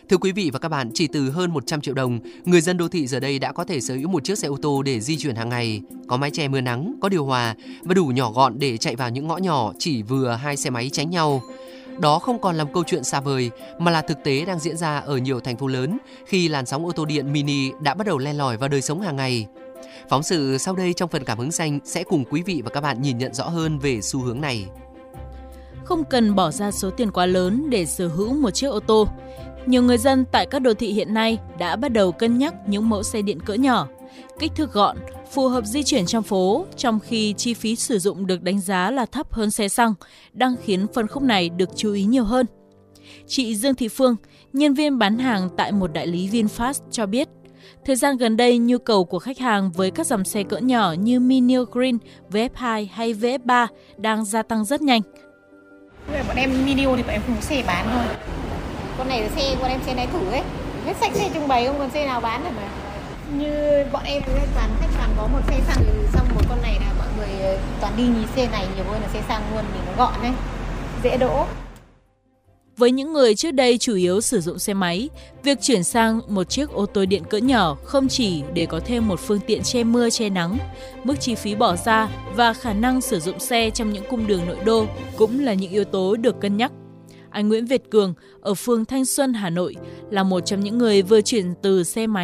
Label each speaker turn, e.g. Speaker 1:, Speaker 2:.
Speaker 1: Thưa quý vị và các bạn, chỉ từ hơn 100 triệu đồng, người dân đô thị giờ đây đã có thể sở hữu một chiếc xe ô tô để di chuyển hàng ngày, có mái che mưa nắng, có điều hòa và đủ nhỏ gọn để chạy vào những ngõ nhỏ chỉ vừa hai xe máy tránh nhau. Đó không còn là một câu chuyện xa vời mà là thực tế đang diễn ra ở nhiều thành phố lớn khi làn sóng ô tô điện mini đã bắt đầu len lỏi vào đời sống hàng ngày. Phóng sự sau đây trong phần cảm hứng xanh sẽ cùng quý vị và các bạn nhìn nhận rõ hơn về xu hướng này.
Speaker 2: Không cần bỏ ra số tiền quá lớn để sở hữu một chiếc ô tô. Nhiều người dân tại các đô thị hiện nay đã bắt đầu cân nhắc những mẫu xe điện cỡ nhỏ, kích thước gọn, phù hợp di chuyển trong phố, trong khi chi phí sử dụng được đánh giá là thấp hơn xe xăng, đang khiến phân khúc này được chú ý nhiều hơn. Chị Dương Thị Phương, nhân viên bán hàng tại một đại lý VinFast cho biết, thời gian gần đây nhu cầu của khách hàng với các dòng xe cỡ nhỏ như Mini Green, VF2 hay VF3 đang gia tăng rất nhanh.
Speaker 3: Bọn em Mini thì bọn em không có xe bán thôi. Con này là xe, bọn em xe này thử ấy. Hết sạch xe trưng bày không còn xe nào bán được mà. Như bọn em toàn khách toàn có một xe xăng, xong một con này là mọi người toàn đi nhìn xe này nhiều hơn là xe xăng luôn, thì nó gọn đấy, dễ đỗ.
Speaker 2: Với những người trước đây chủ yếu sử dụng xe máy, việc chuyển sang một chiếc ô tô điện cỡ nhỏ không chỉ để có thêm một phương tiện che mưa che nắng, mức chi phí bỏ ra và khả năng sử dụng xe trong những cung đường nội đô cũng là những yếu tố được cân nhắc. Anh Nguyễn Việt Cường ở phường Thanh Xuân, Hà Nội là một trong những người vừa chuyển từ xe máy